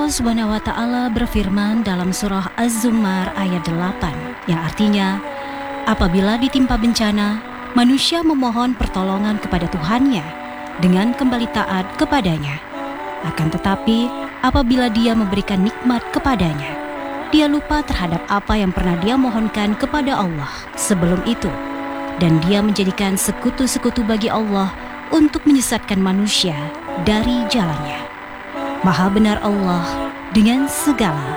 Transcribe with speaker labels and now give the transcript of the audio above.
Speaker 1: Allah Subhanahu wa taala berfirman dalam surah Az-Zumar ayat 8 yang artinya, apabila ditimpa bencana, manusia memohon pertolongan kepada Tuhannya dengan kembali taat kepadanya. Akan tetapi, apabila dia memberikan nikmat kepadanya, dia lupa terhadap apa yang pernah dia mohonkan kepada Allah sebelum itu, dan dia menjadikan sekutu-sekutu bagi Allah untuk menyesatkan manusia dari jalannya. Maha benar Allah dengan segala